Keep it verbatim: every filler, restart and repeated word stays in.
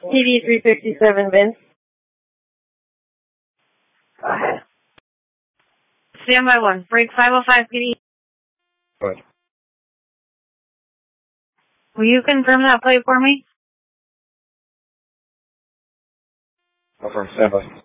T D three fifty-seven, Vince. Go ahead. Stand by one. Break five oh five P D. Good. Will you confirm that plate for me? Confirm, stand by.